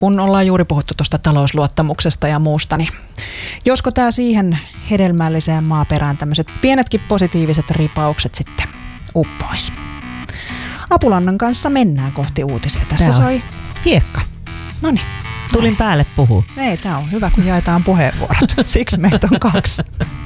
kun ollaan juuri puhuttu tuosta talousluottamuksesta ja muusta, niin josko tämä siihen hedelmälliseen maaperään tämmöiset pienetkin positiiviset ripaukset sitten uppois. Apulannan kanssa mennään kohti uutisia. Tässä soi hiekka. Noniin. Tulin päälle puhua. Ei, tää on hyvä, kun jaetaan puheenvuorot. Siksi meitä on 2.